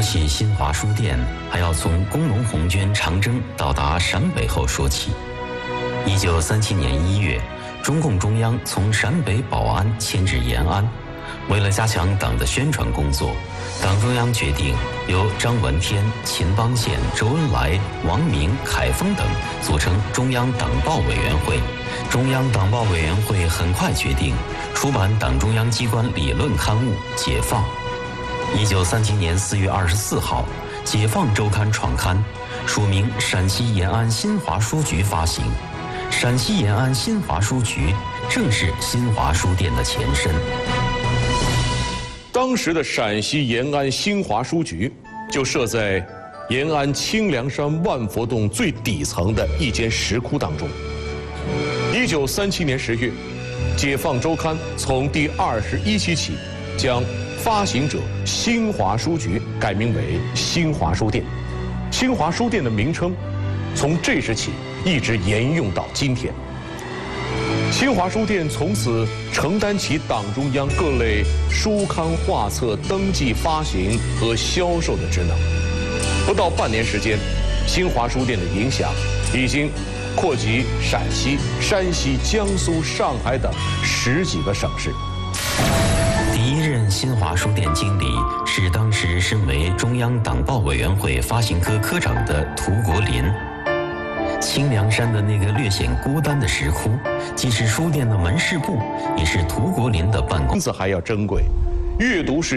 起新华书店，还要从工农红军长征到达陕北后说起。1937年1月，中共中央从陕北保安迁至延安。为了加强党的宣传工作，党中央决定由张闻天、秦邦宪、周恩来、王明、凯丰等组成中央党报委员会。中央党报委员会很快决定出版党中央机关理论刊物《解放》。1937年4月24号，《解放周刊》创刊，署名陕西延安新华书局发行。陕西延安新华书局正是新华书店的前身。 当时的陕西延安新华书局就设在延安清凉山万佛洞最底层的一间石窟当中。1937年10月，《解放周刊》从第21期起，将发行者新华书局改名为新华书店。新华书店的名称从这时起一直沿用到今天。新华书店从此承担起党中央各类书刊画册登记、发行和销售的职能。不到半年时间，新华书店的影响已经扩及陕西、山西、江苏、上海等10几个省市。 第一任新华书店经理是当时身为中央党报委员会发行科科长的涂国林。清凉山的那个略显孤单的石窟，既是书店的门市部，也是涂国林的办公。 因此还要珍贵，阅读是